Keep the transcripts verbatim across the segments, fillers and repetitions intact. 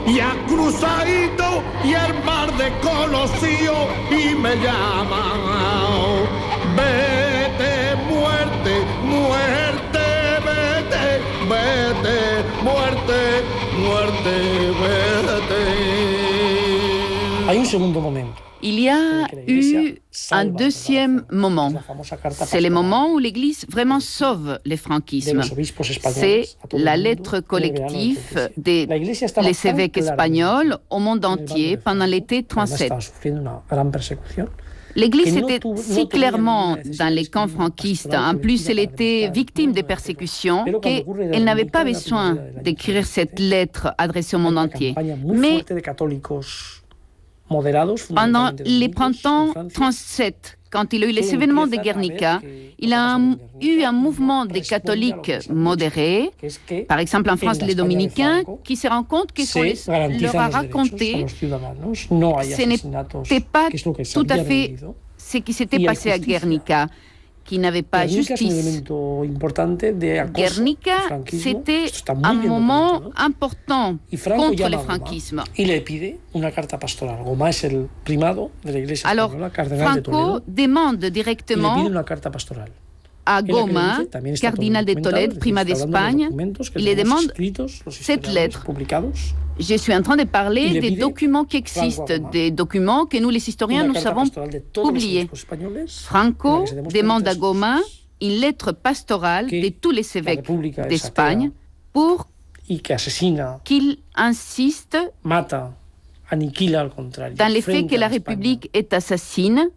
ya cruzadito y el mar de Colosío y me llaman. Vete, muerte, muerte, vete, vete, muerte, muerte, vete. Hay un segundo momento. Il y a eu un deuxième moment. C'est le moment où l'Église vraiment sauve le franquisme. C'est la lettre collective des les évêques espagnols au monde entier pendant l'été trente-sept. L'Église était si clairement dans les camps franquistes, en plus elle était victime de persécutions, qu'elle n'avait pas besoin d'écrire cette lettre adressée au monde entier. Mais pendant les printemps trente-sept, quand il y a eu les événements de Guernica, il y a un, eu un mouvement des catholiques modérés, par exemple en France les dominicains, qui se rendent compte que ce qu'on leur a raconté, ce n'était pas tout à fait ce qui s'était passé à Guernica, qui n'avait pas justice. Guernica, c'était un moment important contre le franquisme. Alors, Franco demande directement à Goma, cardinal de Tolède, primat d'Espagne, il lui demande cette lettre. Je suis en train de parler des documents qui existent, des documents que nous, les historiens, nous avons oubliés. Franco demande à Goma une lettre pastorale de tous les évêques d'Espagne pour qu'il insiste dans le fait que la République est assassine,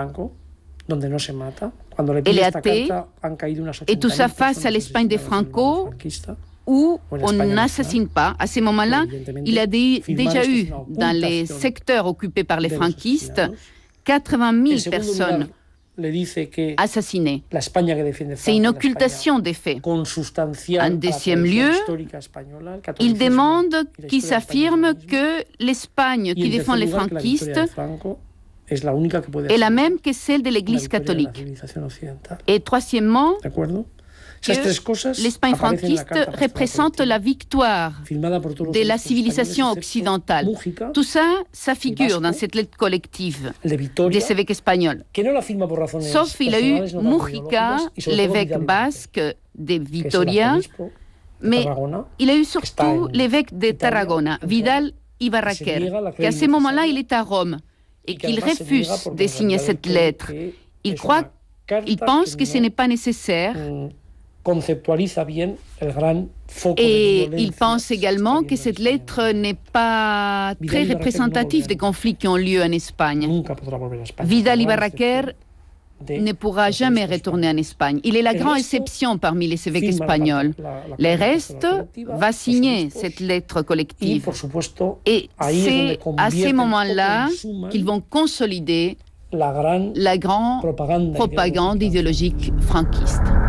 elle est athée, et tout ça face à l'Espagne de Franco, où on n'assassine pas. À ce moment-là, il y a des, déjà eu, dans les secteurs occupés par les franquistes, quatre-vingt mille personnes assassinées. C'est une occultation des faits. En deuxième lieu, il demande qu'il s'affirme que l'Espagne qui défend les franquistes est la même que celle de l'Église catholique. Et troisièmement, que l'Espagne franquiste représente la victoire de la civilisation occidentale. Tout ça, ça figure dans cette lettre collective des évêques espagnols. Sauf il y a eu Mujica, l'évêque basque de Vitoria, mais il y a eu surtout l'évêque de Tarragona, Vidal Ibarraquer, qu'à ce moment-là, il est à Rome et qu'il refuse de signer cette lettre. Il croit, il pense que ce n'est pas nécessaire. Et il pense également que cette lettre n'est pas très représentative des conflits qui ont lieu en Espagne. Vidal Ibarraquer ne pourra jamais retourner en Espagne. Il est la grande exception parmi les évêques espagnols. Le reste va signer cette lettre collective. Et c'est à ces moments-là qu'ils vont consolider la grande propagande idéologique franquiste.